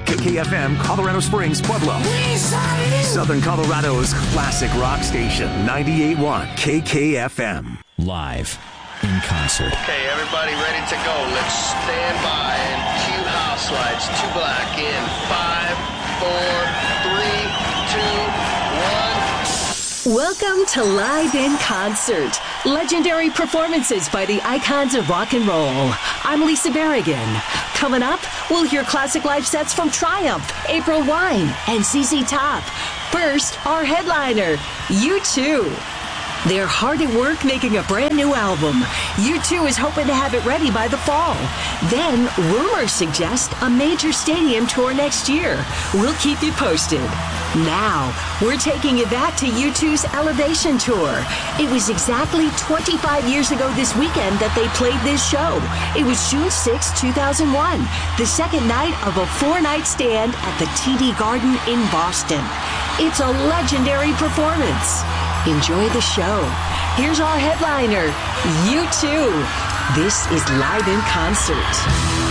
KKFM, Colorado Springs, Pueblo. Southern Colorado's classic rock station, 98.1 KKFM. Live in concert. Okay, everybody ready to go. Let's stand by and cue house lights. 2 Black in 5, 4, 3, 2, 1. Welcome to Live in Concert. Legendary performances by the icons of rock and roll. I'm Lisa Berrigan. Coming up, we'll hear classic live sets from Triumph, April Wine, and ZZ Top. First, our headliner, U2. They're hard at work making a brand new album. U2 is hoping to have it ready by the fall. Then, rumors suggest a major stadium tour next year. We'll keep you posted. Now, we're taking you back to U2's Elevation Tour. It was exactly 25 years ago this weekend that they played this show. It was June 6, 2001, the second night of a 4-night stand at the TD Garden in Boston. It's a legendary performance. Enjoy the show. Here's our headliner, U2. This is Live in Concert.